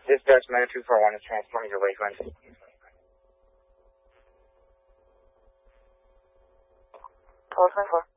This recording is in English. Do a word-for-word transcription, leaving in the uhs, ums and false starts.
Dispatch nine two four one is transporting to Lakeland. twelve twenty-four.